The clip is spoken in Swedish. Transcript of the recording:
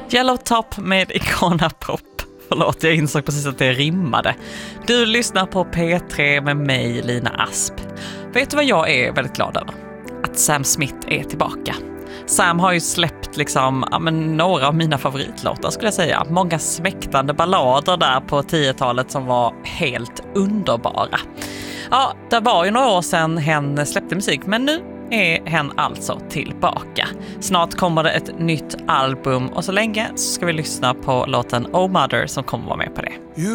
Yellow Top med Icona Pop. Förlåt, jag insåg precis att det rimmade. Du lyssnar på P3 med mig, Lina Asp. Vet du vad jag är väldigt glad över? Att Sam Smith är tillbaka. Sam har ju släppt några av mina favoritlåtar skulle jag säga. Många smäktande ballader där på 10-talet som var helt underbara. Ja, det var ju några år sedan hen släppte musik, men nu är hen alltså tillbaka. Snart kommer det ett nytt album och så länge så ska vi lyssna på låten Oh Mother som kommer vara med på det.